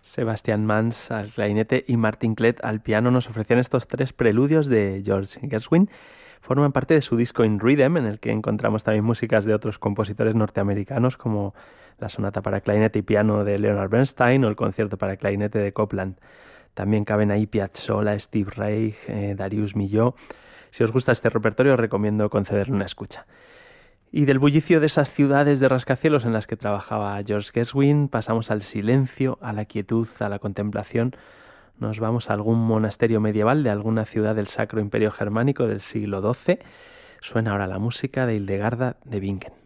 Sebastian Mans al clarinete y Martin Klett al piano nos ofrecían estos 3 preludios de George Gershwin. Forman parte de su disco In Rhythm, en el que encontramos también músicas de otros compositores norteamericanos, como la sonata para clarinete y piano de Leonard Bernstein o el concierto para clarinete de Copland. También caben ahí Piazzolla, Steve Reich, Darius Milhaud. Si os gusta este repertorio, os recomiendo concederle una escucha. Y del bullicio de esas ciudades de rascacielos en las que trabajaba George Gershwin, pasamos al silencio, a la quietud, a la contemplación. Nos vamos a algún monasterio medieval de alguna ciudad del Sacro Imperio Germánico del siglo XII. Suena ahora la música de Hildegarda de Bingen.